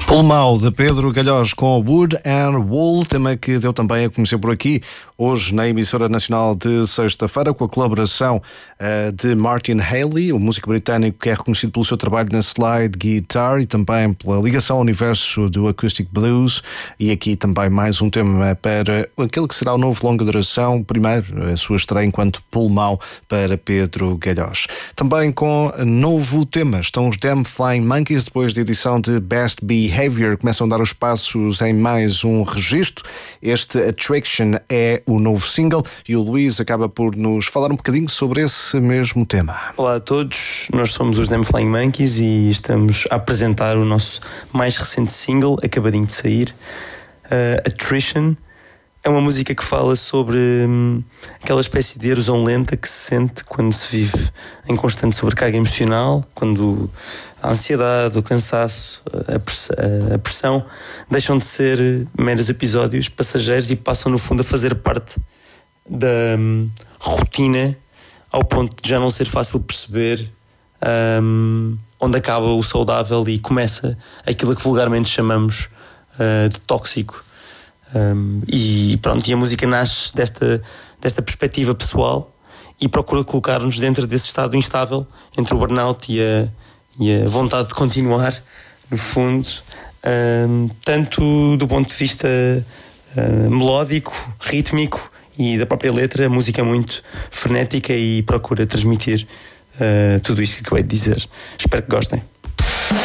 Pulmão, de Pedro Galhós, com Wood and Wool, tema que deu também a conhecer por aqui, hoje na emissora nacional de sexta-feira, com a colaboração de Martin Haley, o músico britânico que é reconhecido pelo seu trabalho na slide guitar e também pela ligação ao universo do acoustic blues. E aqui também mais um tema para aquele que será o novo longa duração, primeiro a sua estreia enquanto Pulmão para Pedro Galhós. Também com novo tema estão os Damn Flying Monkeys, depois da edição de Best Behavior, começam a dar os passos em mais um registro. Este Attraction é o novo single e o Luís acaba por nos falar um bocadinho sobre esse mesmo tema. Olá a todos, nós somos os Damn Flying Monkeys e estamos a apresentar o nosso mais recente single, acabadinho de sair, Attrition. É uma música que fala sobre aquela espécie de erosão lenta que se sente quando se vive em constante sobrecarga emocional, quando a ansiedade, o cansaço, a pressão deixam de ser meros episódios passageiros e passam no fundo a fazer parte da rotina, ao ponto de já não ser fácil perceber onde acaba o saudável e começa aquilo que vulgarmente chamamos de tóxico. E pronto, e a música nasce desta perspectiva pessoal e procura colocar-nos dentro desse estado instável entre o burnout e a vontade de continuar, no fundo, tanto do ponto de vista melódico, rítmico e da própria letra. A música é muito frenética e procura transmitir tudo isto que acabei de dizer. Espero que gostem.